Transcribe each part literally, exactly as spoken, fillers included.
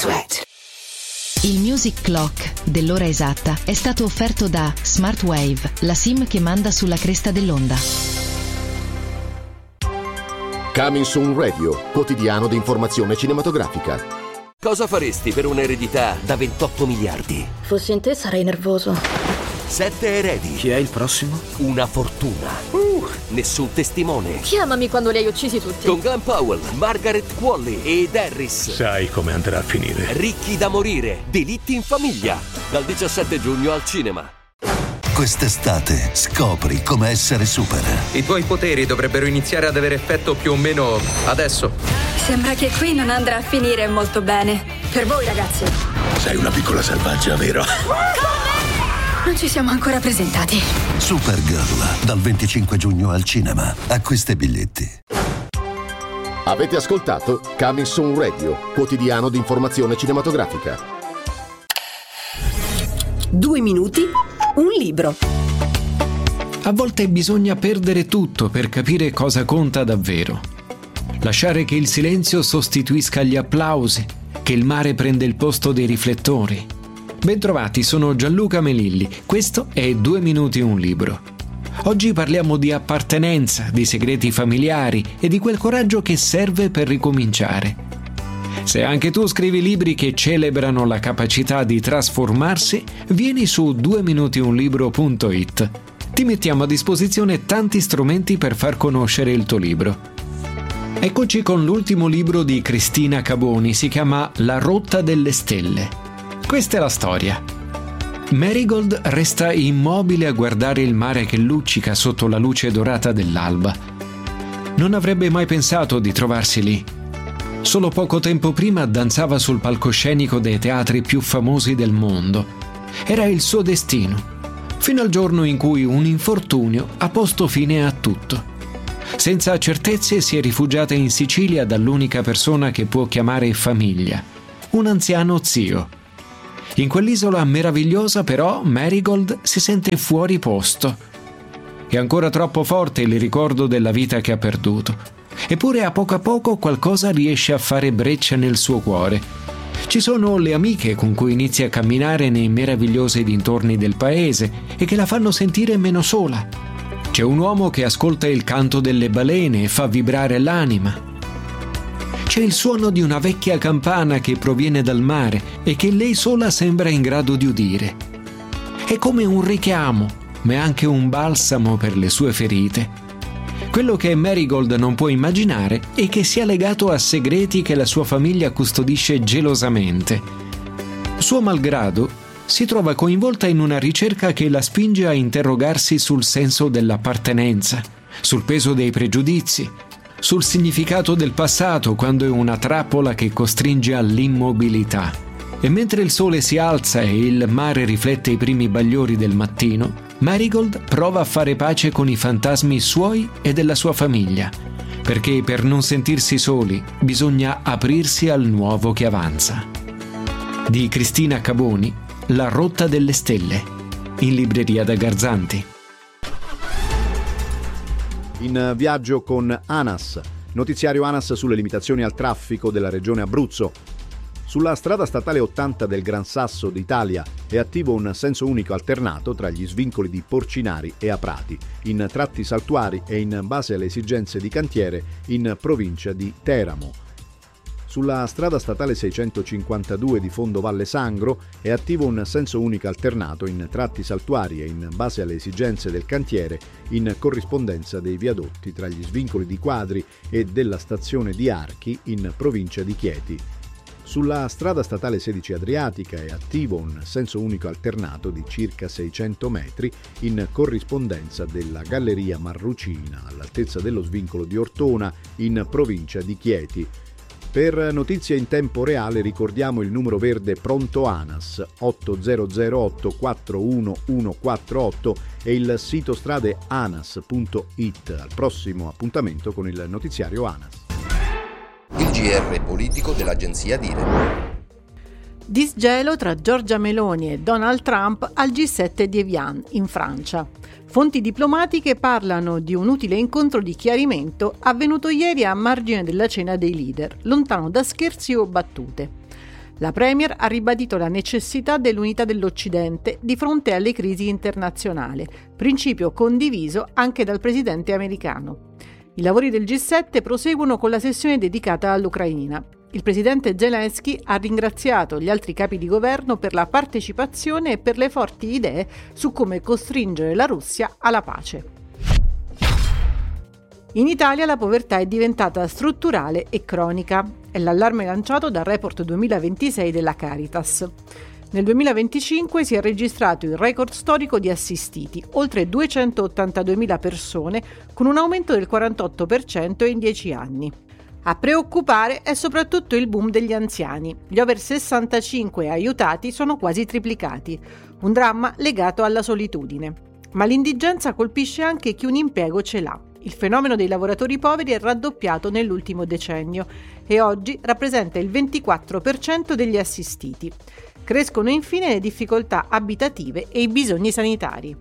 Sweat. Il Music Clock dell'ora esatta è stato offerto da Smartwave, la SIM che manda sulla cresta dell'onda. Coming Soon Radio, quotidiano di informazione cinematografica. Cosa faresti per un'eredità da ventotto miliardi? Fossi in te sarei nervoso. Sette eredi. Chi è il prossimo? Una fortuna. Uh, nessun testimone. Chiamami quando li hai uccisi tutti. Con Glenn Powell, Margaret Qualley ed Harris. Sai come andrà a finire. Ricchi da morire. Delitti in famiglia. Dal diciassette giugno al cinema. Quest'estate scopri come essere super. I tuoi poteri dovrebbero iniziare ad avere effetto più o meno adesso. Sembra che qui non andrà a finire molto bene. Per voi, ragazzi. Sei una piccola selvaggia, vero? Non ci siamo ancora presentati. Supergirl, dal venticinque giugno al cinema. Acquista i biglietti. Avete ascoltato Coming Soon Radio, quotidiano di informazione cinematografica. Due minuti, un libro. A volte bisogna perdere tutto per capire cosa conta davvero. Lasciare che il silenzio sostituisca gli applausi, che il mare prenda il posto dei riflettori. Bentrovati, sono Gianluca Melilli. Questo è Due minuti un libro. Oggi parliamo di appartenenza, di segreti familiari e di quel coraggio che serve per ricominciare. Se anche tu scrivi libri che celebrano la capacità di trasformarsi, vieni su due minuti un libro punto it. Ti mettiamo a disposizione tanti strumenti per far conoscere il tuo libro. Eccoci con l'ultimo libro di Cristina Caboni, si chiama La rotta delle stelle. Questa è la storia. Marigold resta immobile a guardare il mare che luccica sotto la luce dorata dell'alba. Non avrebbe mai pensato di trovarsi lì. Solo poco tempo prima danzava sul palcoscenico dei teatri più famosi del mondo. Era il suo destino, fino al giorno in cui un infortunio ha posto fine a tutto. Senza certezze si è rifugiata in Sicilia dall'unica persona che può chiamare famiglia, un anziano zio. In quell'isola meravigliosa però Marigold si sente fuori posto. È ancora troppo forte il ricordo della vita che ha perduto. Eppure a poco a poco qualcosa riesce a fare breccia nel suo cuore. Ci sono le amiche con cui inizia a camminare nei meravigliosi dintorni del paese e che la fanno sentire meno sola. C'è un uomo che ascolta il canto delle balene e fa vibrare l'anima. C'è il suono di una vecchia campana che proviene dal mare e che lei sola sembra in grado di udire. È come un richiamo, ma anche un balsamo per le sue ferite. Quello che Marigold non può immaginare è che sia legato a segreti che la sua famiglia custodisce gelosamente. Suo malgrado, si trova coinvolta in una ricerca che la spinge a interrogarsi sul senso dell'appartenenza, sul peso dei pregiudizi, sul significato del passato quando è una trappola che costringe all'immobilità. E mentre il sole si alza e il mare riflette i primi bagliori del mattino, Marigold prova a fare pace con i fantasmi suoi e della sua famiglia, perché per non sentirsi soli bisogna aprirsi al nuovo che avanza. Di Cristina Caboni, La rotta delle stelle, in libreria da Garzanti. In viaggio con ANAS, notiziario ANAS sulle limitazioni al traffico della regione Abruzzo. Sulla strada statale ottanta del Gran Sasso d'Italia è attivo un senso unico alternato tra gli svincoli di Porcinari e Aprati, in tratti saltuari e in base alle esigenze di cantiere in provincia di Teramo. Sulla strada statale seicentocinquantadue di Fondo Valle Sangro è attivo un senso unico alternato in tratti saltuari e in base alle esigenze del cantiere in corrispondenza dei viadotti tra gli svincoli di Quadri e della stazione di Archi in provincia di Chieti. Sulla strada statale sedici Adriatica è attivo un senso unico alternato di circa seicento metri in corrispondenza della Galleria Marrucina all'altezza dello svincolo di Ortona in provincia di Chieti. Per notizie in tempo reale ricordiamo il numero verde pronto ANAS otto zero zero otto quattro uno uno quattro otto e il sito strade anas punto it. Al prossimo appuntamento con il notiziario ANAS. Il G R politico dell'agenzia Dire. Disgelo tra Giorgia Meloni e Donald Trump al G sette di Evian, in Francia. Fonti diplomatiche parlano di un utile incontro di chiarimento avvenuto ieri a margine della cena dei leader, lontano da scherzi o battute. La Premier ha ribadito la necessità dell'unità dell'Occidente di fronte alle crisi internazionali, principio condiviso anche dal presidente americano. I lavori del G sette proseguono con la sessione dedicata all'Ucraina. Il presidente Zelensky ha ringraziato gli altri capi di governo per la partecipazione e per le forti idee su come costringere la Russia alla pace. In Italia la povertà è diventata strutturale e cronica. È l'allarme lanciato dal report duemilaventisei della Caritas. Nel duemilaventicinque si è registrato il record storico di assistiti, oltre duecentottantaduemila persone, con un aumento del quarantotto per cento in dieci anni. A preoccupare è soprattutto il boom degli anziani. Gli over sessantacinque aiutati sono quasi triplicati, un dramma legato alla solitudine. Ma l'indigenza colpisce anche chi un impiego ce l'ha. Il fenomeno dei lavoratori poveri è raddoppiato nell'ultimo decennio e oggi rappresenta il ventiquattro per cento degli assistiti. Crescono infine le difficoltà abitative e i bisogni sanitari.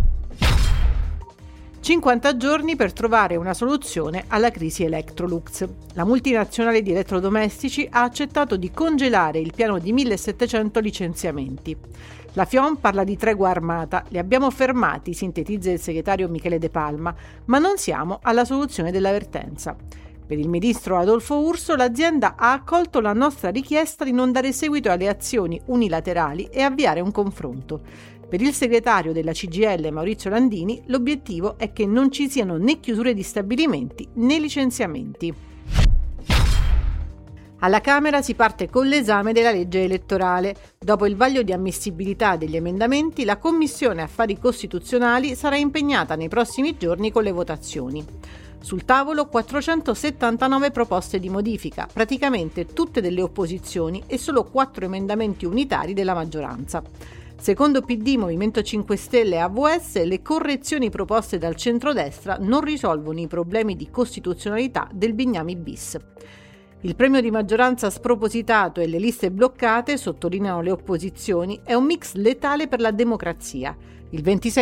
cinquanta giorni per trovare una soluzione alla crisi Electrolux. La multinazionale di elettrodomestici ha accettato di congelare il piano di millesettecento licenziamenti. La FIOM parla di tregua armata, li abbiamo fermati, sintetizza il segretario Michele De Palma, ma non siamo alla soluzione della vertenza. Per il ministro Adolfo Urso l'azienda ha accolto la nostra richiesta di non dare seguito alle azioni unilaterali e avviare un confronto. Per il segretario della C G I L Maurizio Landini l'obiettivo è che non ci siano né chiusure di stabilimenti né licenziamenti. Alla Camera si parte con l'esame della legge elettorale. Dopo il vaglio di ammissibilità degli emendamenti, la Commissione Affari Costituzionali sarà impegnata nei prossimi giorni con le votazioni. Sul tavolo quattrocentosettantanove proposte di modifica, praticamente tutte delle opposizioni e solo quattro emendamenti unitari della maggioranza. Secondo P D, Movimento cinque Stelle e A V S, le correzioni proposte dal centrodestra non risolvono i problemi di costituzionalità del Bignami bis. Il premio di maggioranza spropositato e le liste bloccate, sottolineano le opposizioni, è un mix letale per la democrazia. Il ventisei